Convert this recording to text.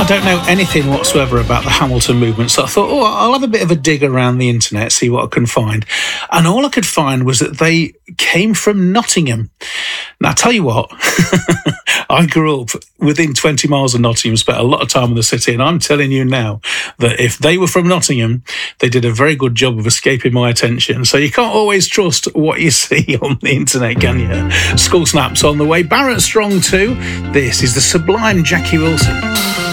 I don't know anything whatsoever about the Hamilton movement, so I thought, I'll have a bit of a dig around the internet, see what I can find. And all I could find was that they came from Nottingham. Now, I tell you what, I grew up within 20 miles of Nottingham, spent a lot of time in the city, and I'm telling you now that if they were from Nottingham, they did a very good job of escaping my attention. So you can't always trust what you see on the internet, can you? School Snap's on the way. Barrett Strong too. This is the sublime Jackie Wilson.